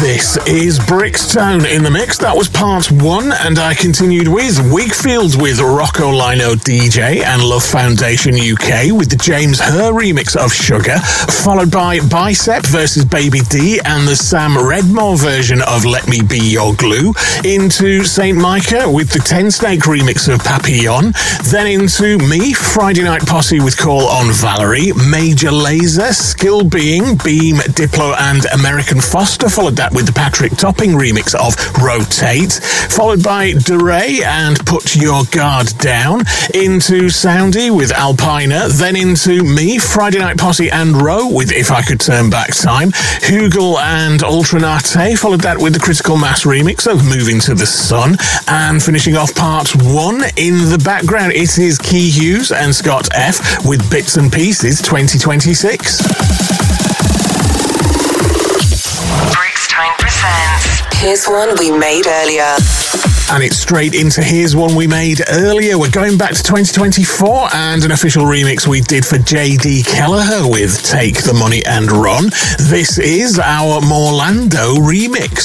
This is Brixtone in the mix. That was part one, and I continued with Wigfield with Rocco Lino DJ and Love Foundation UK with the James Herr remix of Sugar, followed by Bicep versus Baby D and the Sam Redmore version of Let Me Be Your Glue, into Saint Micah with the Ten Snake remix of Papillon, then into me, Friday Night Posse with Call on Valerie, Major Lazer, Skill Being, Beam, Diplo and American Foster, followed that with the Patrick Topping remix of Rotate, followed by DeRay and Put Your Guard Down, into Soundy with Alpina, then into me, Friday Night Posse and Roe with If I Could Turn Back Time, Hugel and Ultranate, followed that with the Critical Mass remix of Moving to the Sun, and finishing off part one in the background, it is Key Hughes and Scott F with Bits and Pieces 2026. Brixtone presents Here's One We Made Earlier. And it's straight into Here's One We Made Earlier. We're going back to 2024 and an official remix we did for J.D. Kelleher with Take the Money and Run. This is our Morlando remix.